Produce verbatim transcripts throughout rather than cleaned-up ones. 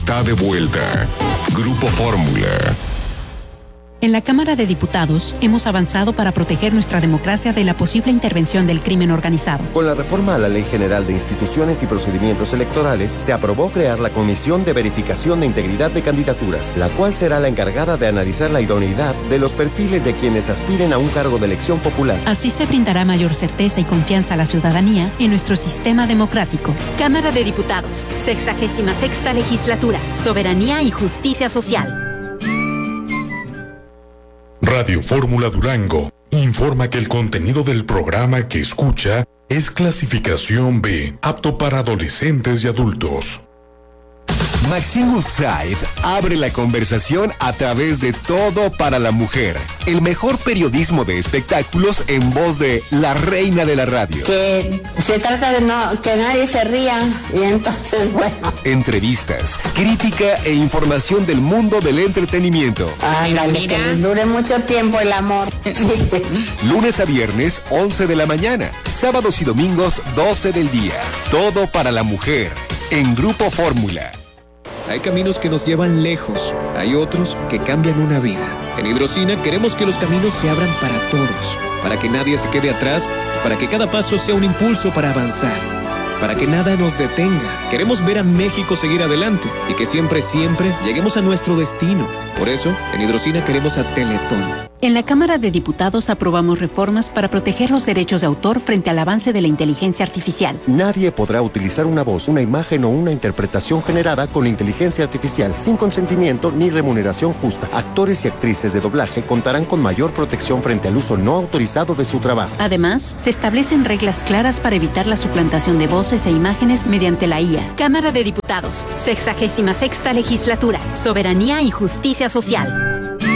está de vuelta. Grupo Fórmula. En la Cámara de Diputados hemos avanzado para proteger nuestra democracia de la posible intervención del crimen organizado. Con la reforma a la Ley General de Instituciones y Procedimientos Electorales, se aprobó crear la Comisión de Verificación de Integridad de Candidaturas, la cual será la encargada de analizar la idoneidad de los perfiles de quienes aspiren a un cargo de elección popular. Así se brindará mayor certeza y confianza a la ciudadanía en nuestro sistema democrático. Cámara de Diputados, sexagésima sexta legislatura, soberanía y justicia social. Radio Fórmula Durango informa que el contenido del programa que escucha es clasificación B, apto para adolescentes y adultos. Maxine Woodside abre la conversación a través de Todo para la Mujer, el mejor periodismo de espectáculos en voz de la reina de la radio. Que se trata de no que nadie se ría y entonces bueno. Entrevistas, crítica e información del mundo del entretenimiento. Ándale, que les dure mucho tiempo el amor. Lunes a viernes, once de la mañana. Sábados y domingos, doce del día. Todo para la Mujer, en Grupo Fórmula. Hay caminos que nos llevan lejos, hay otros que cambian una vida. En Hidrocina queremos que los caminos se abran para todos, para que nadie se quede atrás, para que cada paso sea un impulso para avanzar, para que nada nos detenga. Queremos ver a México seguir adelante y que siempre, siempre lleguemos a nuestro destino. Por eso, en Hidrocina queremos a Teletón. En la Cámara de Diputados aprobamos reformas para proteger los derechos de autor frente al avance de la inteligencia artificial. Nadie podrá utilizar una voz, una imagen o una interpretación generada con inteligencia artificial sin consentimiento ni remuneración justa. Actores y actrices de doblaje contarán con mayor protección frente al uso no autorizado de su trabajo. Además, se establecen reglas claras para evitar la suplantación de voces e imágenes mediante la I A. Cámara de Diputados, sexagésima sexta legislatura, soberanía y justicia social.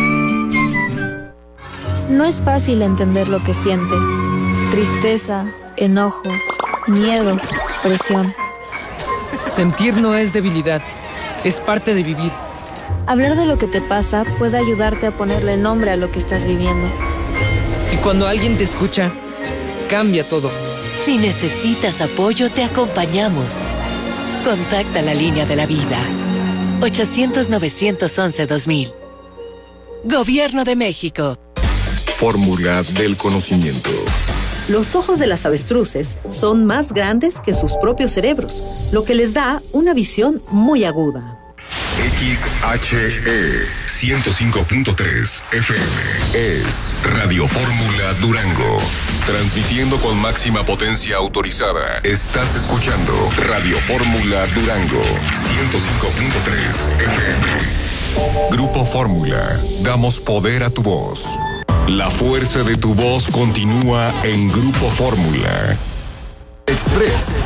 No es fácil entender lo que sientes. Tristeza, enojo, miedo, presión. Sentir no es debilidad, es parte de vivir. Hablar de lo que te pasa puede ayudarte a ponerle nombre a lo que estás viviendo. Y cuando alguien te escucha, cambia todo. Si necesitas apoyo, te acompañamos. Contacta la línea de la vida. ochocientos, novecientos once, dos mil. Gobierno de México. Fórmula del conocimiento. Los ojos de las avestruces son más grandes que sus propios cerebros, lo que les da una visión muy aguda. X H E ciento cinco punto tres F M es Radio Fórmula Durango. Transmitiendo con máxima potencia autorizada. Estás escuchando Radio Fórmula Durango ciento cinco punto tres F M. Grupo Fórmula. Damos poder a tu voz. La fuerza de tu voz continúa en Grupo Fórmula. Express.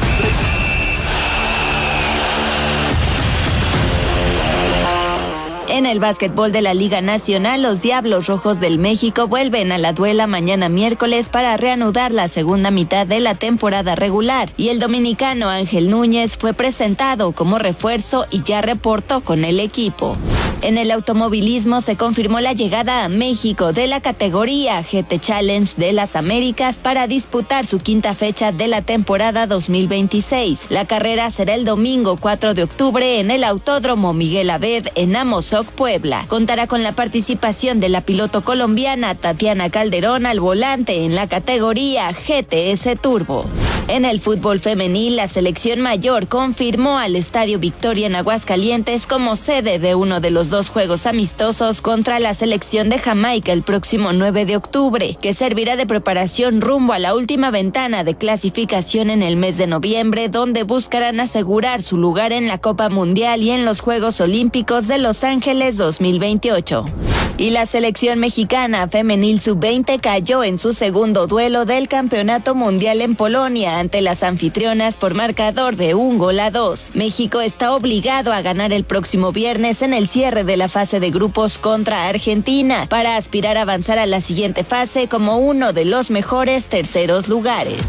En el básquetbol de la Liga Nacional, los Diablos Rojos del México vuelven a la duela mañana miércoles para reanudar la segunda mitad de la temporada regular, y el dominicano Ángel Núñez fue presentado como refuerzo y ya reportó con el equipo. En el automovilismo se confirmó la llegada a México de la categoría G T Challenge de las Américas para disputar su quinta fecha de la temporada dos mil veintiséis. La carrera será el domingo cuatro de octubre en el Autódromo Miguel Abed en Amozoc, Puebla. Contará con la participación de la piloto colombiana Tatiana Calderón al volante en la categoría G T S Turbo. En el fútbol femenil, la selección mayor confirmó al Estadio Victoria en Aguascalientes como sede de uno de los dos juegos amistosos contra la selección de Jamaica el próximo nueve de octubre, que servirá de preparación rumbo a la última ventana de clasificación en el mes de noviembre, donde buscarán asegurar su lugar en la Copa Mundial y en los Juegos Olímpicos de Los Ángeles dos mil veintiocho. Y la selección mexicana femenil sub veinte cayó en su segundo duelo del Campeonato Mundial en Polonia ante las anfitrionas por marcador de un gol a dos. México está obligado a ganar el próximo viernes en el cierre de la fase de grupos contra Argentina para aspirar a avanzar a la siguiente fase como uno de los mejores terceros lugares.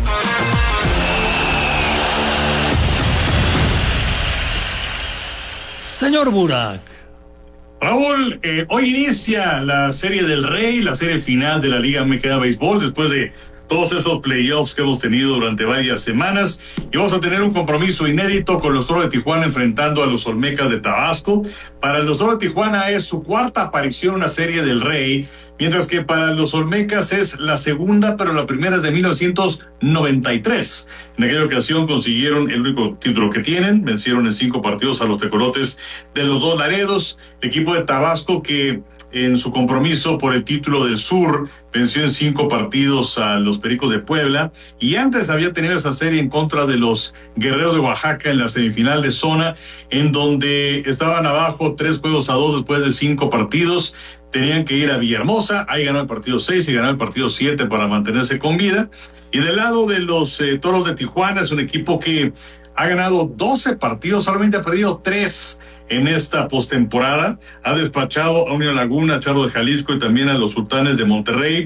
Señor Burak. Raúl, eh, hoy inicia la Serie del Rey, la serie final de la Liga Mexicana de Béisbol, después de todos esos playoffs que hemos tenido durante varias semanas, y vamos a tener un compromiso inédito con los Toros de Tijuana enfrentando a los Olmecas de Tabasco. Para los Toros de Tijuana es su cuarta aparición en la Serie del Rey, mientras que para los Olmecas es la segunda, pero la primera es de mil novecientos noventa y tres. En aquella ocasión consiguieron el único título que tienen, vencieron en cinco partidos a los Tecolotes de los Dos Laredos, el equipo de Tabasco que en su compromiso por el título del Sur venció en cinco partidos a los Pericos de Puebla, y antes había tenido esa serie en contra de los Guerreros de Oaxaca en la semifinal de zona, en donde estaban abajo tres juegos a dos después de cinco partidos. Tenían que ir a Villahermosa, ahí ganó el partido seis y ganó el partido siete para mantenerse con vida. Y del lado de los eh, Toros de Tijuana, es un equipo que ha ganado doce partidos, solamente ha perdido tres en esta postemporada. Ha despachado a Unión Laguna, a Charros de Jalisco y también a los Sultanes de Monterrey.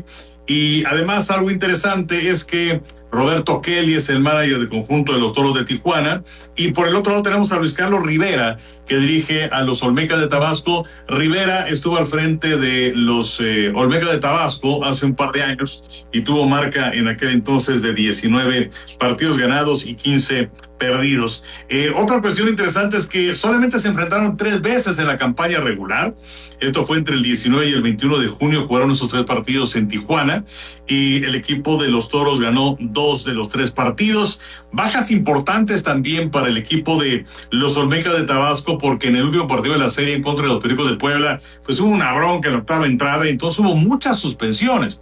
Y además algo interesante es que Roberto Kelly es el manager del conjunto de los Toros de Tijuana, y por el otro lado tenemos a Luis Carlos Rivera, que dirige a los Olmecas de Tabasco. Rivera estuvo al frente de los eh, Olmecas de Tabasco hace un par de años y tuvo marca en aquel entonces de diecinueve partidos ganados y quince perdidos. Eh, otra cuestión interesante es que solamente se enfrentaron tres veces en la campaña regular. Esto fue entre el diecinueve y el veintiuno de junio, jugaron esos tres partidos en Tijuana, y el equipo de los Toros ganó dos de los tres partidos. Bajas importantes también para el equipo de los Olmecas de Tabasco, porque en el último partido de la serie en contra de los Pericos de Puebla, pues hubo una bronca en la octava entrada, y entonces hubo muchas suspensiones.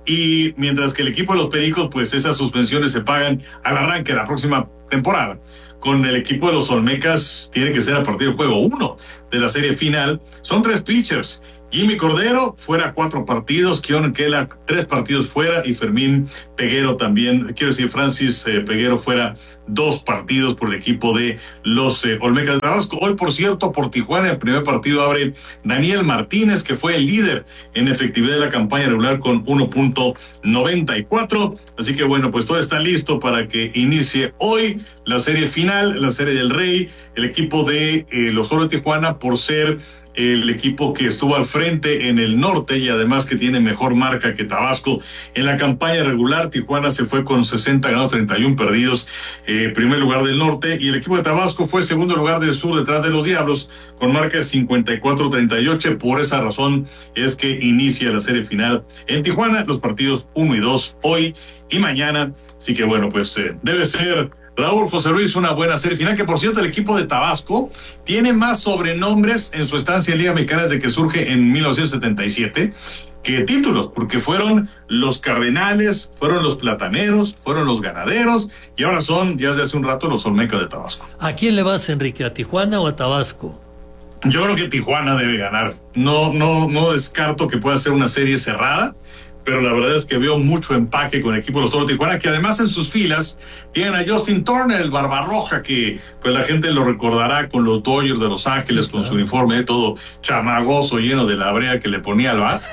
Y mientras que el equipo de los Pericos, pues esas suspensiones se pagan al arranque de la próxima temporada. Con el equipo de los Olmecas tiene que ser a partir del juego uno de la serie final. Son tres pitchers. Jimmy Cordero fuera cuatro partidos, Kion Kela tres partidos fuera, y Fermín Peguero también, quiero decir Francis eh, Peguero fuera dos partidos por el equipo de los eh, Olmecas de Tabasco. Hoy, por cierto, por Tijuana el primer partido abre Daniel Martínez, que fue el líder en efectividad de la campaña regular con uno punto noventa y cuatro. Así que bueno, pues todo está listo para que inicie hoy la serie final, la Serie del Rey. El equipo de eh, los Toros de Tijuana, por ser el equipo que estuvo al frente en el norte y además que tiene mejor marca que Tabasco en la campaña regular, Tijuana se fue con sesenta ganados, treinta y uno perdidos, eh, primer lugar del norte, y el equipo de Tabasco fue segundo lugar del sur detrás de los Diablos con marca de cincuenta y cuatro treinta y ocho. Por esa razón es que inicia la serie final en Tijuana, los partidos uno y dos hoy y mañana. Así que bueno, pues eh, debe ser, Raúl, José Luis, una buena serie final, que por cierto el equipo de Tabasco tiene más sobrenombres en su estancia en Liga Mexicana desde que surge en mil novecientos setenta y siete que títulos, porque fueron los Cardenales, fueron los Plataneros, fueron los Ganaderos, y ahora son, ya desde hace un rato, los Olmecas de Tabasco. ¿A quién le vas, Enrique? ¿A Tijuana o a Tabasco? Yo creo que Tijuana debe ganar. No, no, no descarto que pueda ser una serie cerrada, pero la verdad es que veo mucho empaque con el equipo de los Toros de Tijuana, que además en sus filas tienen a Justin Turner, el Barbarroja, que pues la gente lo recordará con los Dodgers de Los Ángeles, con su uniforme todo chamagoso, lleno de la brea que le ponía al bat.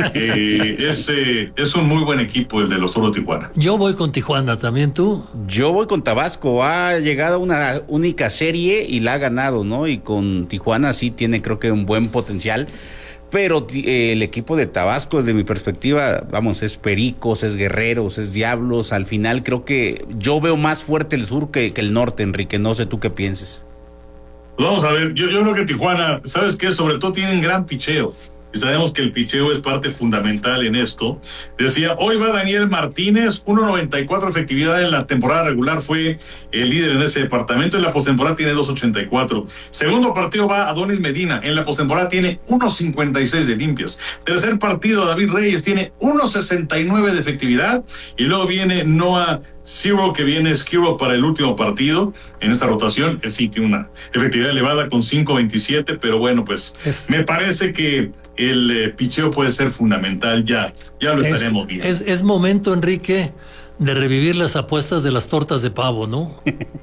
eh, es, eh, es un muy buen equipo el de los Toros de Tijuana. Yo voy con Tijuana, ¿también tú? Yo voy con Tabasco. Ha llegado a una única serie y la ha ganado, ¿no? Y con Tijuana sí tiene, creo que, un buen potencial. Pero eh, el equipo de Tabasco, desde mi perspectiva, vamos, es Pericos, es Guerreros, es Diablos. Al final creo que yo veo más fuerte el sur que, que el norte, Enrique. No sé tú qué pienses. Vamos a ver, yo, yo creo que Tijuana, ¿sabes qué? Sobre todo tienen gran picheo. Y sabemos que el picheo es parte fundamental en esto. Decía, hoy va Daniel Martínez, uno noventa y cuatro efectividad en la temporada regular, fue el líder en ese departamento. En la postemporada tiene dos ochenta y cuatro. Segundo partido va Adonis Medina, en la postemporada tiene uno cincuenta y seis de limpias. Tercer partido, David Reyes tiene uno sesenta y nueve de efectividad. Y luego viene Noah Zero, que viene Skiro para el último partido en esta rotación. Él sí tiene una efectividad elevada con cinco veintisiete, pero bueno, pues es... me parece que el eh, picheo puede ser fundamental, ya, ya lo es, estaremos viendo. Es, es momento, Enrique, de revivir las apuestas de las tortas de pavo, ¿no?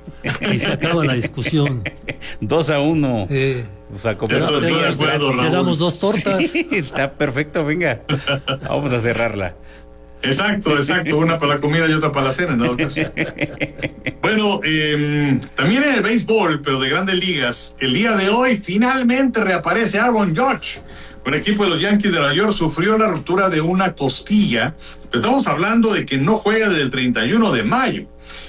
Y se acaba la discusión. Dos a uno. Eh, o sea, como Esto estoy de acuerdo, le damos dos tortas. Está perfecto, venga. Vamos a cerrarla. Exacto, exacto, una para la comida y otra para la cena, en dado caso. Bueno, eh, también en el béisbol, pero de Grandes Ligas, el día de hoy finalmente reaparece Aaron Judge Un equipo de los Yankees de Nueva York sufrió la ruptura de una costilla. Estamos hablando de que no juega desde el treinta y uno de mayo.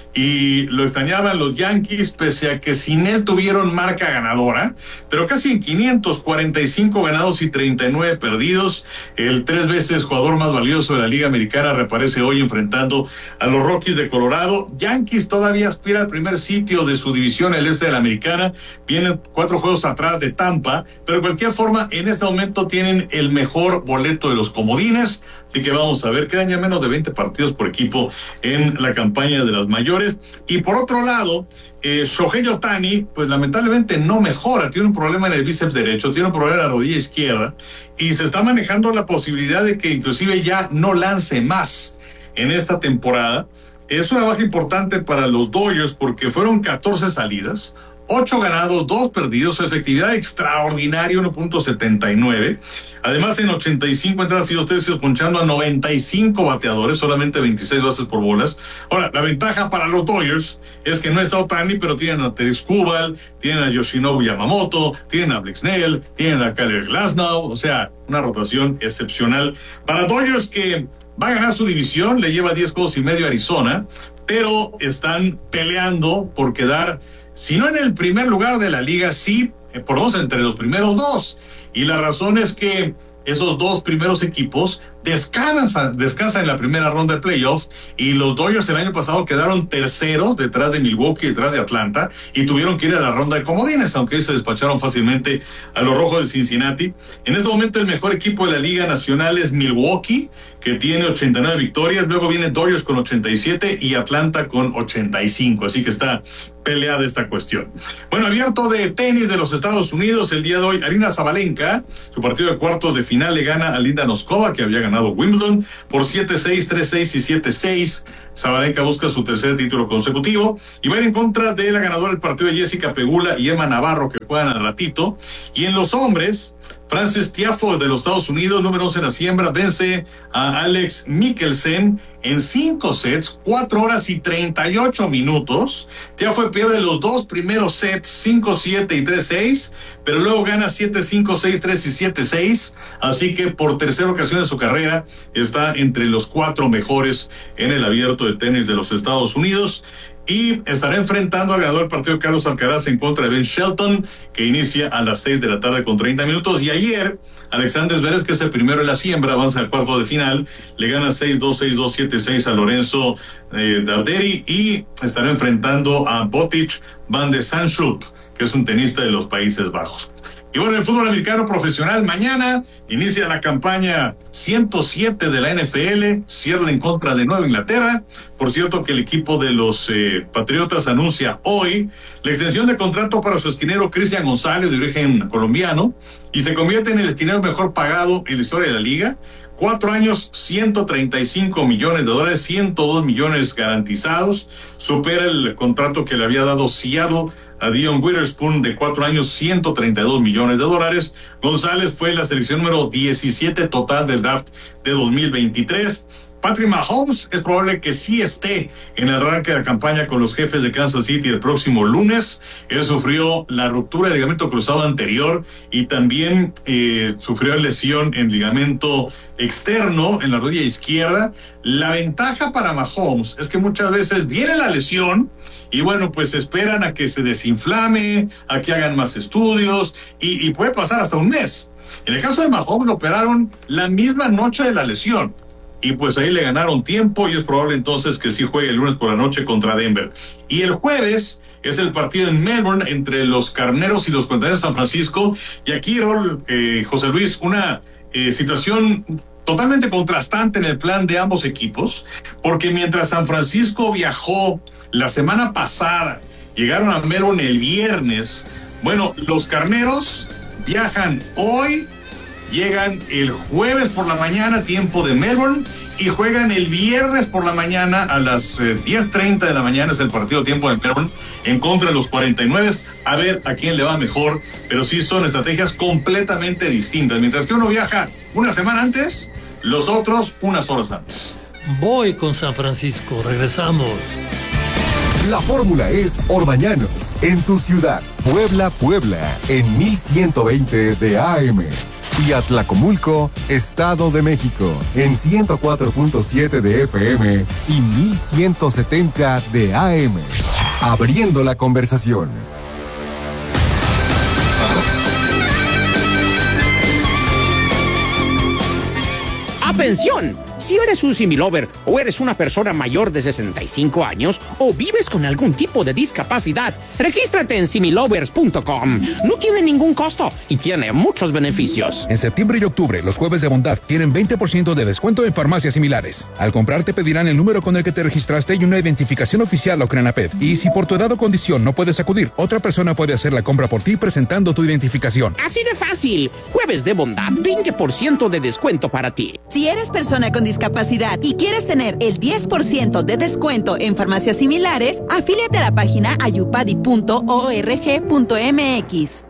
Y lo extrañaban los Yankees, pese a que sin él tuvieron marca ganadora, pero casi en quinientos cuarenta y cinco ganados y treinta y nueve perdidos. El tres veces jugador más valioso de la Liga Americana reaparece hoy enfrentando a los Rockies de Colorado. Yankees todavía aspira al primer sitio de su división, el este de la Americana. Vienen cuatro juegos atrás de Tampa, pero de cualquier forma, en este momento tienen el mejor boleto de los comodines. Así que vamos a ver, quedan ya menos de veinte partidos por equipo en la campaña de las mayores. Y por otro lado, eh, Shohei Ohtani, pues lamentablemente no mejora, tiene un problema en el bíceps derecho, tiene un problema en la rodilla izquierda, y se está manejando la posibilidad de que inclusive ya no lance más en esta temporada. Es una baja importante para los Dodgers porque fueron catorce salidas, ocho ganados, dos perdidos, su efectividad extraordinaria, uno punto setenta y nueve. Además, en ochenta y cinco entradas y dos tercios, ponchando a noventa y cinco bateadores, solamente veintiséis bases por bolas. Ahora, la ventaja para los Dodgers es que no está Ohtani, pero tienen a Tex Kubal, tienen a Yoshinobu Yamamoto, tienen a Blake Snell, tienen a Kyler Glasnow, o sea, una rotación excepcional. Para Dodgers, que va a ganar su división, le lleva diez juegos y medio a Arizona, pero están peleando por quedar, si no en el primer lugar de la liga, sí, eh, por lo menos entre los primeros dos. Y la razón es que esos dos primeros equipos descansan, descansan en la primera ronda de playoffs, y los Dodgers el año pasado quedaron terceros detrás de Milwaukee, detrás de Atlanta, y tuvieron que ir a la ronda de comodines, aunque se despacharon fácilmente a los Rojos de Cincinnati. En este momento el mejor equipo de la Liga Nacional es Milwaukee, que tiene ochenta y nueve victorias, luego viene Dodgers con ochenta y siete y Atlanta con ochenta y cinco, así que está peleada esta cuestión. Bueno, abierto de tenis de los Estados Unidos, el día de hoy, Aryna Sabalenka, su partido de cuartos de final le gana a Linda Noskova, que había ganado Wimbledon, por siete seis, tres seis y siete seis. Sabalenka busca su tercer título consecutivo y va a ir en contra de la ganadora del partido de Jessica Pegula y Emma Navarro, que juegan al ratito. Y en los hombres, Frances Tiafoe de los Estados Unidos, número once en la siembra, vence a Alex Mikkelsen en cinco sets, cuatro horas y treinta y ocho minutos. Tiafoe pierde los dos primeros sets, cinco siete y tres seis, pero luego gana siete cinco, seis tres y siete seis, así que por tercera ocasión en su carrera está entre los cuatro mejores en el abierto de tenis de los Estados Unidos. Y estará enfrentando al ganador del partido Carlos Alcaraz en contra de Ben Shelton, que inicia a las seis de la tarde con treinta minutos. Y ayer, Alexander Zverev, que es el primero en la siembra, avanza al cuarto de final, le gana seis dos, seis dos, siete seis a Lorenzo eh, Darderi, y estará enfrentando a Botic van de Zandschulp, que es un tenista de los Países Bajos. Y bueno, el fútbol americano profesional, mañana inicia la campaña ciento siete de la N F L, cierra en contra de Nueva Inglaterra. Por cierto, que el equipo de los eh, Patriotas anuncia hoy la extensión de contrato para su esquinero Cristian González, de origen colombiano, y se convierte en el esquinero mejor pagado en la historia de la liga. Cuatro años, ciento treinta y cinco millones de dólares, ciento dos millones garantizados. Supera el contrato que le había dado Seattle a Dion Witherspoon, de cuatro años, ciento treinta y dos millones de dólares. González fue la selección número diecisiete total del draft de dos mil veintitrés. Patrick Mahomes es probable que sí esté en el arranque de la campaña con los Jefes de Kansas City el próximo lunes. Él sufrió la ruptura del ligamento cruzado anterior y también eh, sufrió lesión en ligamento externo en la rodilla izquierda. La ventaja para Mahomes es que muchas veces viene la lesión y bueno, pues esperan a que se desinflame, a que hagan más estudios y, y puede pasar hasta un mes. En el caso de Mahomes lo operaron la misma noche de la lesión. Y pues ahí le ganaron tiempo y es probable entonces que sí juegue el lunes por la noche contra Denver. Y el jueves es el partido en Melbourne entre los Carneros y los Cuentaneros de San Francisco. Y aquí, eh, José Luis, una eh, situación totalmente contrastante en el plan de ambos equipos, porque mientras San Francisco viajó la semana pasada, llegaron a Melbourne el viernes, bueno, los Carneros viajan hoy, llegan el jueves por la mañana, tiempo de Melbourne, y juegan el viernes por la mañana a las eh, diez treinta de la mañana, es el partido tiempo de Melbourne, en contra de los cuarenta y nueve, a ver a quién le va mejor, pero sí son estrategias completamente distintas. Mientras que uno viaja una semana antes, los otros unas horas antes. Voy con San Francisco, regresamos. La fórmula es Orbañanos, en tu ciudad. Puebla, Puebla, en mil ciento veinte de A M. y Atlacomulco, Estado de México, en ciento cuatro punto siete de F M y mil ciento setenta de A M. Abriendo la conversación. ¡Atención! Si eres un similover o eres una persona mayor de sesenta y cinco años o vives con algún tipo de discapacidad, regístrate en similovers punto com. No tiene ningún costo y tiene muchos beneficios. En septiembre y octubre, los jueves de bondad tienen veinte por ciento de descuento en farmacias similares. Al comprar te pedirán el número con el que te registraste y una identificación oficial o Crenaped. Y si por tu edad o condición no puedes acudir, otra persona puede hacer la compra por ti presentando tu identificación. Así de fácil. Jueves de bondad, veinte por ciento de descuento para ti. Si eres persona con discapacidad y quieres tener el diez por ciento de descuento en farmacias similares, afíliate a la página ayupadi punto org punto mx.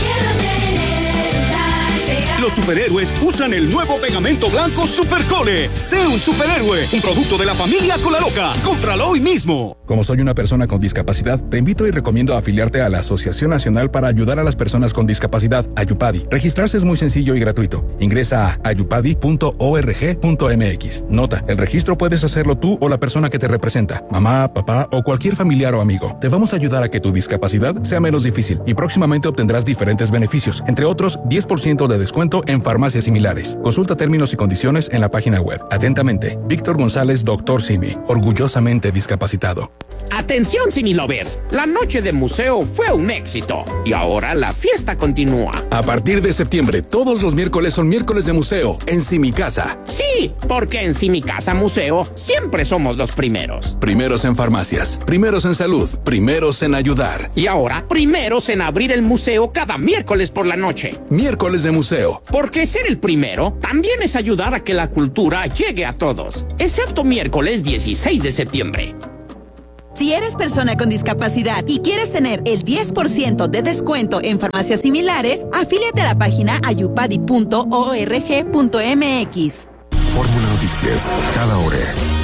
Los superhéroes usan el nuevo pegamento blanco Supercole. Sé un superhéroe, un producto de la familia Colaloca. Cómpralo hoy mismo. Como soy una persona con discapacidad, te invito y recomiendo afiliarte a la Asociación Nacional para Ayudar a las Personas con Discapacidad, Ayupadi. Registrarse es muy sencillo y gratuito. Ingresa a ayupadi punto org punto mx. Nota, el registro puedes hacerlo tú o la persona que te representa, mamá, papá o cualquier familiar o amigo. Te vamos a ayudar a que tu discapacidad sea menos difícil y próximamente obtendrás diferentes beneficios, entre otros diez por ciento de descuento en farmacias similares. Consulta términos y condiciones en la página web. Atentamente, Víctor González, doctor Simi, orgullosamente discapacitado. Atención, Similovers, la noche de museo fue un éxito y ahora la fiesta continúa. A partir de septiembre, todos los miércoles son miércoles de museo en Simicasa. Sí, porque en Simicasa Museo siempre somos los primeros. Primeros en farmacias, primeros en salud, primeros en ayudar. Y ahora, primeros en abrir el museo cada miércoles por la noche. Miércoles de museo. Porque ser el primero también es ayudar a que la cultura llegue a todos, excepto miércoles dieciséis de septiembre. Si eres persona con discapacidad y quieres tener el diez por ciento de descuento en farmacias similares, afíliate a la página ayupadi punto org punto mx. Fórmula Noticias, cada hora.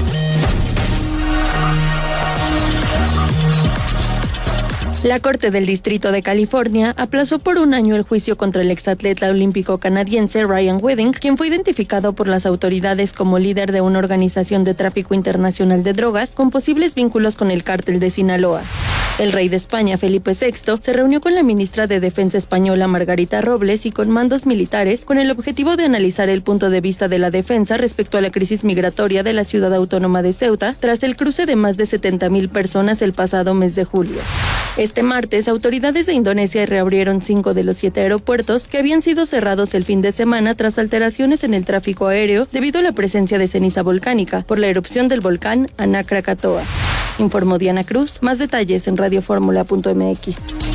La Corte del Distrito de California aplazó por un año el juicio contra el exatleta olímpico canadiense Ryan Wedding, quien fue identificado por las autoridades como líder de una organización de tráfico internacional de drogas con posibles vínculos con el cártel de Sinaloa. El rey de España, Felipe sexto, se reunió con la ministra de Defensa española Margarita Robles y con mandos militares con el objetivo de analizar el punto de vista de la defensa respecto a la crisis migratoria de la ciudad autónoma de Ceuta tras el cruce de más de setenta mil personas el pasado mes de julio. Este martes, autoridades de Indonesia reabrieron cinco de los siete aeropuertos que habían sido cerrados el fin de semana tras alteraciones en el tráfico aéreo debido a la presencia de ceniza volcánica por la erupción del volcán Anak Krakatoa. Informó Diana Cruz. Más detalles en radioformula punto mx.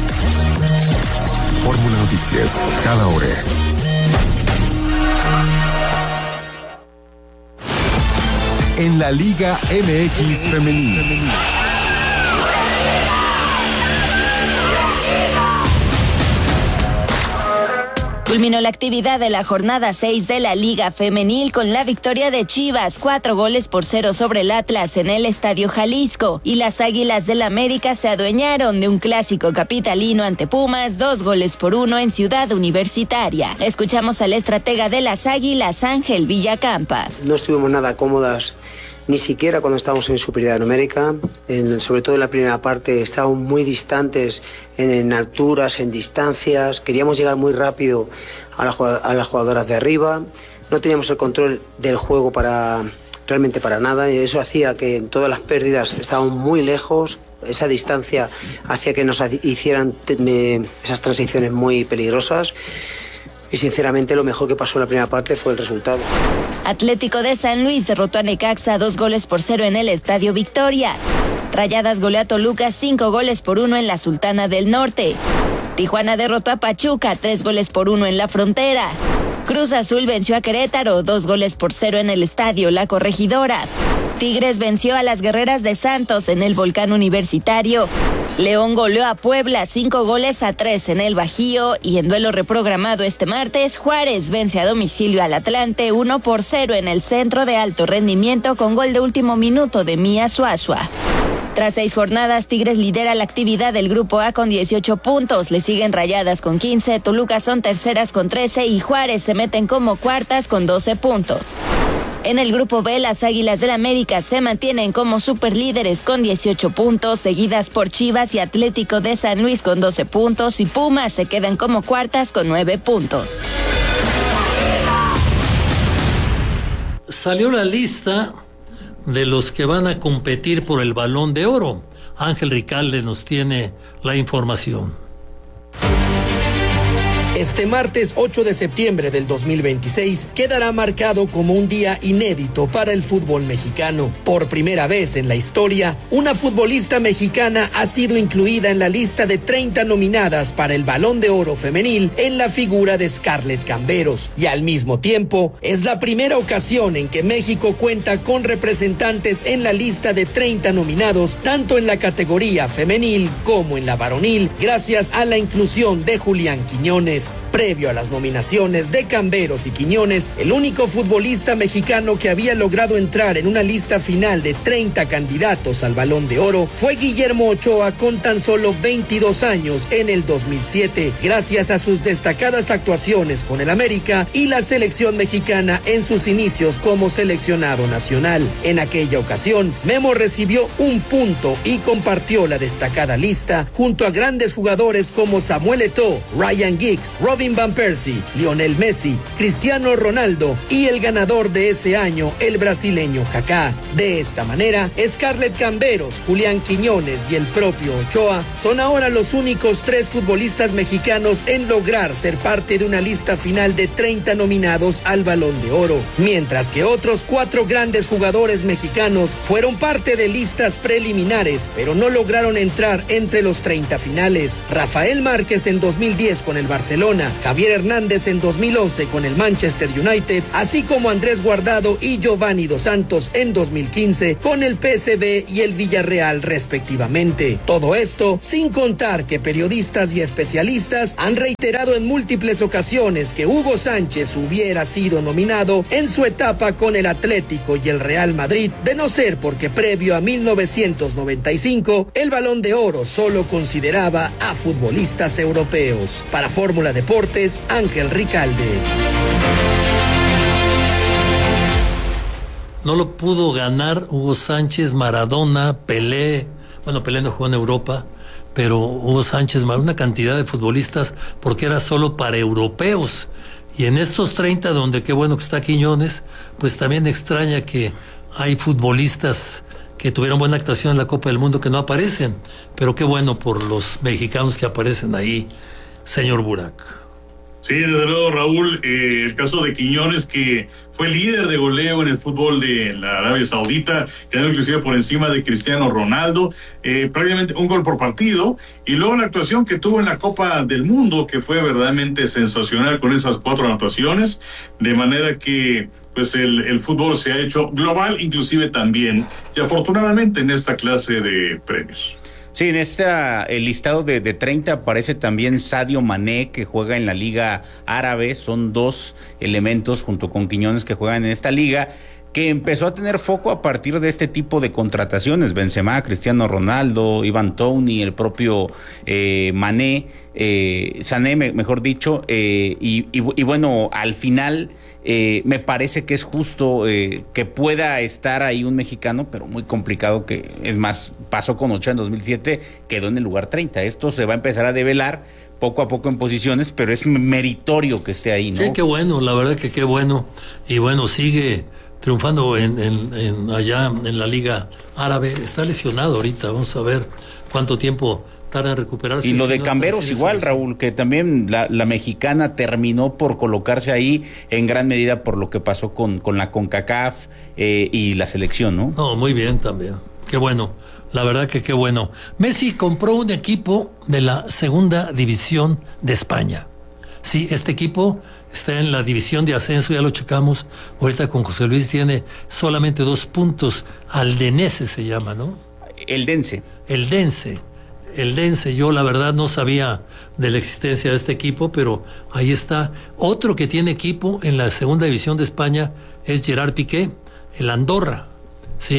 Fórmula Noticias, cada hora. En la Liga M X Femenil. Culminó la actividad de la jornada seis de la Liga Femenil con la victoria de Chivas, cuatro goles por cero sobre el Atlas en el Estadio Jalisco, y las Águilas del América se adueñaron de un clásico capitalino ante Pumas, dos goles por uno en Ciudad Universitaria. Escuchamos al estratega de las Águilas, Ángel Villacampa. No estuvimos nada cómodas, ni siquiera cuando estábamos en superioridad numérica, en, sobre todo en la primera parte estábamos muy distantes en, en alturas, en distancias, queríamos llegar muy rápido a, la, a las jugadoras de arriba, no teníamos el control del juego para realmente para nada, y eso hacía que en todas las pérdidas estábamos muy lejos. Esa distancia hacía que nos hicieran me, esas transiciones muy peligrosas. Y sinceramente lo mejor que pasó en la primera parte fue el resultado. Atlético de San Luis derrotó a Necaxa dos goles por cero en el Estadio Victoria. Rayadas goleó a Toluca cinco goles por uno en la Sultana del Norte. Tijuana derrotó a Pachuca tres goles por uno en la Frontera. Cruz Azul venció a Querétaro dos goles por cero en el Estadio La Corregidora. Tigres venció a las Guerreras de Santos en el Volcán Universitario. León goleó a Puebla cinco goles a tres en el Bajío, y en duelo reprogramado este martes, Juárez vence a domicilio al Atlante uno por cero en el Centro de Alto Rendimiento con gol de último minuto de Mía Suazua. Tras seis jornadas, Tigres lidera la actividad del Grupo A con dieciocho puntos. Le siguen Rayadas con quince, Toluca son terceras con trece y Juárez se meten como cuartas con doce puntos. En el Grupo B, las Águilas del América se mantienen como superlíderes con dieciocho puntos, seguidas por Chivas y Atlético de San Luis con doce puntos y Pumas se quedan como cuartas con nueve puntos. Salió la lista de los que van a competir por el Balón de Oro. Ángel Ricalde nos tiene la información. Este martes ocho de septiembre del dos mil veintiséis quedará marcado como un día inédito para el fútbol mexicano. Por primera vez en la historia, una futbolista mexicana ha sido incluida en la lista de treinta nominadas para el Balón de Oro femenil en la figura de Scarlett Camberos. Y al mismo tiempo, es la primera ocasión en que México cuenta con representantes en la lista de treinta nominados, tanto en la categoría femenil como en la varonil, gracias a la inclusión de Julián Quiñones. Previo a las nominaciones de Camberos y Quiñones, el único futbolista mexicano que había logrado entrar en una lista final de treinta candidatos al Balón de Oro fue Guillermo Ochoa con tan solo veintidós años en el dos mil siete, gracias a sus destacadas actuaciones con el América y la selección mexicana en sus inicios como seleccionado nacional. En aquella ocasión, Memo recibió un punto y compartió la destacada lista junto a grandes jugadores como Samuel Eto'o, Ryan Giggs, Robin Van Persie, Lionel Messi, Cristiano Ronaldo y el ganador de ese año, el brasileño Kaká. De esta manera, Scarlett Camberos, Julián Quiñones y el propio Ochoa son ahora los únicos tres futbolistas mexicanos en lograr ser parte de una lista final de treinta nominados al Balón de Oro, mientras que otros cuatro grandes jugadores mexicanos fueron parte de listas preliminares, pero no lograron entrar entre los treinta finales. Rafael Márquez en dos mil diez con el Barcelona, Javier Hernández en dos mil once con el Manchester United, así como Andrés Guardado y Giovanni Dos Santos en dos mil quince con el P S V y el Villarreal respectivamente. Todo esto sin contar que periodistas y especialistas han reiterado en múltiples ocasiones que Hugo Sánchez hubiera sido nominado en su etapa con el Atlético y el Real Madrid, de no ser porque previo a mil novecientos noventa y cinco el Balón de Oro solo consideraba a futbolistas europeos. Para Fórmula Deportes, Ángel Ricalde. No lo pudo ganar Hugo Sánchez, Maradona, Pelé. Bueno, Pelé no jugó en Europa, pero Hugo Sánchez, una cantidad de futbolistas, porque era solo para europeos. Y en estos treinta, donde qué bueno que está Quiñones, pues también extraña que hay futbolistas que tuvieron buena actuación en la Copa del Mundo que no aparecen. Pero qué bueno por los mexicanos que aparecen ahí, señor Burak. Sí, desde luego, Raúl, eh, el caso de Quiñones, que fue líder de goleo en el fútbol de la Arabia Saudita, quedando inclusive por encima de Cristiano Ronaldo, eh, prácticamente un gol por partido, y luego la actuación que tuvo en la Copa del Mundo, que fue verdaderamente sensacional con esas cuatro anotaciones, de manera que pues el, el fútbol se ha hecho global, inclusive también, y afortunadamente en esta clase de premios. Sí, en esta, el listado de, de treinta aparece también Sadio Mané, que juega en la Liga Árabe. Son dos elementos junto con Quiñones que juegan en esta liga, que empezó a tener foco a partir de este tipo de contrataciones. Benzema, Cristiano Ronaldo, Ivan Toney, el propio eh, Mané, eh, Sané, me, mejor dicho, eh, y, y, y bueno, al final eh, me parece que es justo eh, que pueda estar ahí un mexicano, pero muy complicado, que es más, pasó con Ochoa en dos mil siete, quedó en el lugar treinta. Esto se va a empezar a develar poco a poco en posiciones, pero es meritorio que esté ahí, ¿no? Sí, qué bueno, la verdad que qué bueno. Y bueno, sigue triunfando en, en, en allá en la Liga Árabe. Está lesionado ahorita, vamos a ver cuánto tiempo tarda en recuperarse. Y lo de Camberos igual, Raúl, que también la, la mexicana terminó por colocarse ahí en gran medida por lo que pasó con, con la CONCACAF eh, y la selección, ¿no? No, muy bien también, qué bueno, la verdad que qué bueno. Messi compró un equipo de la segunda división de España. Sí, este equipo está en la división de ascenso, ya lo checamos, ahorita con José Luis tiene solamente dos puntos, Aldense se llama, ¿no? Eldense. Eldense, Eldense, yo la verdad no sabía de la existencia de este equipo, pero ahí está. Otro que tiene equipo en la segunda división de España es Gerard Piqué, el Andorra, ¿sí?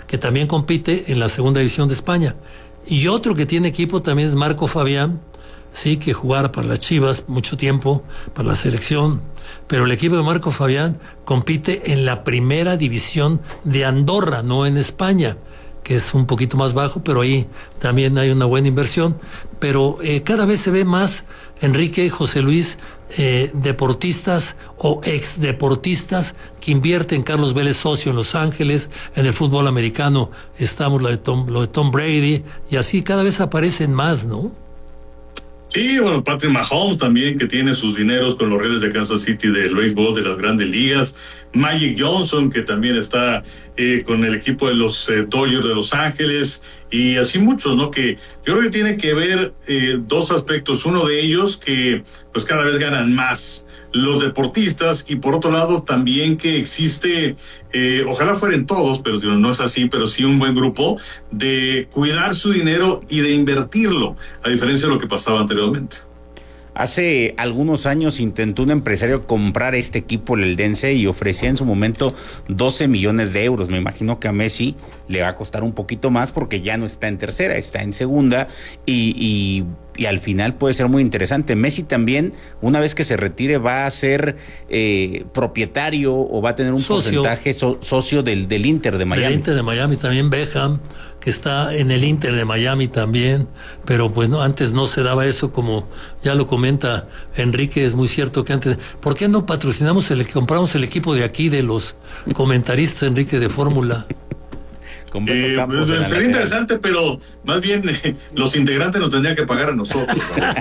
que también compite en la segunda división de España. Y otro que tiene equipo también es Marco Fabián, sí, que jugara para las Chivas mucho tiempo, para la selección. Pero el equipo de Marco Fabián compite en la primera división de Andorra, no en España, que es un poquito más bajo, pero ahí también hay una buena inversión. Pero eh, cada vez se ve más, Enrique y José Luis, eh, deportistas o exdeportistas que invierten. Carlos Vélez, socio en Los Ángeles, en el fútbol americano estamos lo de Tom, lo de Tom Brady, y así cada vez aparecen más, ¿no? Sí, bueno, Patrick Mahomes también, que tiene sus dineros con los Reales de Kansas City del béisbol de las Grandes Ligas. Magic Johnson, que también está eh, con el equipo de los eh, Dodgers de Los Ángeles, y así muchos, ¿no? Que yo creo que tiene que ver eh, dos aspectos. Uno de ellos, que pues cada vez ganan más los deportistas, y por otro lado también que existe, eh, ojalá fueran todos, pero no es así, pero sí un buen grupo de cuidar su dinero y de invertirlo, a diferencia de lo que pasaba anteriormente. Hace algunos años intentó un empresario comprar este equipo, el Eldense, y ofrecía en su momento doce millones de euros. Me imagino que a Messi le va a costar un poquito más porque ya no está en tercera, está en segunda, y, y, y al final puede ser muy interesante. Messi también, una vez que se retire, va a ser eh, propietario o va a tener un socio. porcentaje so, socio del, del Inter de Miami. Del Inter de Miami, también Beckham, que está en el Inter de Miami también, pero pues no, antes no se daba eso, como ya lo comenta Enrique. Es muy cierto que antes, ¿por qué no patrocinamos el, compramos el equipo de aquí de los comentaristas, Enrique, de Fórmula? Eh, pues, sería interesante, pero más bien eh, los integrantes nos tendrían que pagar a nosotros,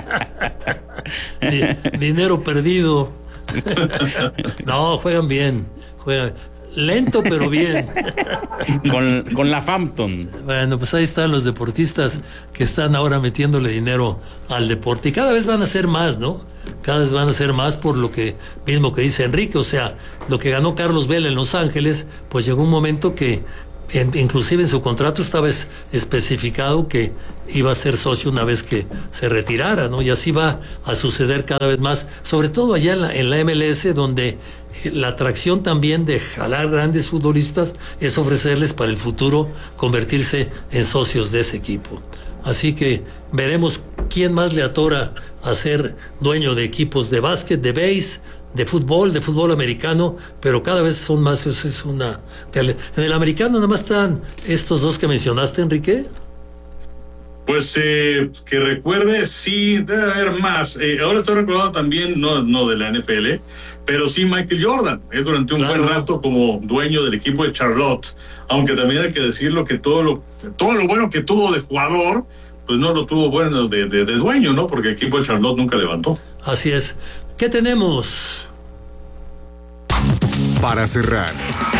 ¿no? Dinero perdido. No, juegan bien, juegan lento pero bien. con, con la Fampton. Bueno, pues ahí están los deportistas que están ahora metiéndole dinero al deporte, y cada vez van a ser más, ¿no? Cada vez van a ser más, por lo que mismo que dice Enrique. O sea, lo que ganó Carlos Vela en Los Ángeles, pues llegó un momento que En, inclusive en su contrato estaba es, especificado que iba a ser socio una vez que se retirara, ¿no? Y así va a suceder cada vez más, sobre todo allá en la, en la M L S, donde eh, la atracción también de jalar grandes futbolistas es ofrecerles para el futuro convertirse en socios de ese equipo. Así que veremos quién más le atora a ser dueño de equipos de básquet, de béis, de fútbol, de fútbol americano, pero cada vez son más. Eso es una... En el americano nada más están estos dos que mencionaste, Enrique. Pues eh, que recuerde, sí, debe haber más. Eh, ahora estoy recordando también, no, no de la N F L, pero sí Michael Jordan. Es durante un claro. buen rato como dueño del equipo de Charlotte, aunque también hay que decirlo que todo lo, todo lo bueno que tuvo de jugador, pues no lo tuvo bueno de, de, de dueño, ¿no? Porque el equipo de Charlotte nunca levantó. Así es. ¿Qué tenemos? Para cerrar,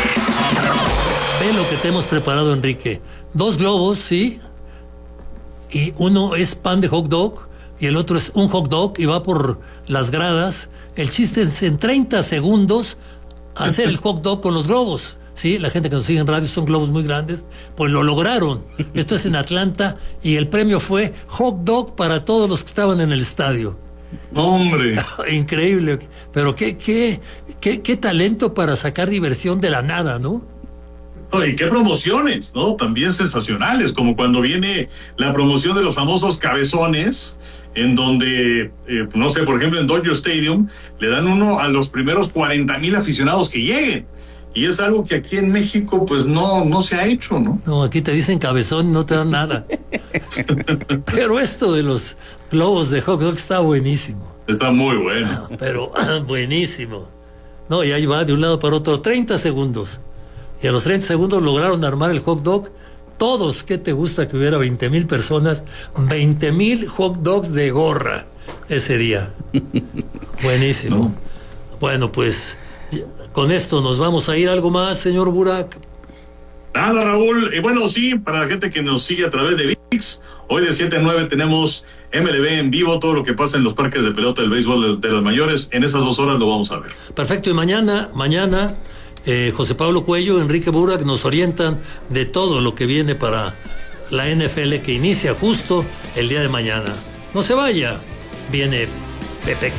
ve lo que te hemos preparado, Enrique. Dos globos, sí, y uno es pan de hot dog y el otro es un hot dog y va por las gradas. El chiste es en treinta segundos hacer el hot dog con los globos. Sí, la gente que nos sigue en radio, son globos muy grandes, pues lo lograron. Esto es en Atlanta y el premio fue hot dog para todos los que estaban en el estadio. ¡Hombre! Increíble, pero qué, qué, qué, qué talento para sacar diversión de la nada, ¿no? Oh, y qué promociones, ¿no? También sensacionales, como cuando viene la promoción de los famosos cabezones, en donde, eh, no sé, por ejemplo, en Dodger Stadium, le dan uno a los primeros cuarenta mil aficionados que lleguen. Y es algo que aquí en México, pues, no, no se ha hecho, ¿no? No, aquí te dicen cabezón y no te dan nada. Pero esto de los globos de hot dog está buenísimo. Está muy bueno. Pero buenísimo. No, y ahí va de un lado para otro, treinta segundos. Y a los treinta segundos lograron armar el hot dog. Todos, ¿qué te gusta que hubiera veinte mil personas? veinte mil hot dogs de gorra ese día. Buenísimo. No. Bueno, pues con esto nos vamos a ir. ¿Algo más, señor Burak? Nada, Raúl. Y bueno, sí, para la gente que nos sigue a través de ViX, hoy de siete a nueve tenemos M L B en vivo, todo lo que pasa en los parques de pelota del béisbol de, de las mayores. En esas dos horas lo vamos a ver. Perfecto. Y mañana, mañana, eh, José Pablo Cuello, Enrique Burak nos orientan de todo lo que viene para la N F L, que inicia justo el día de mañana. No se vaya. Viene Pepe.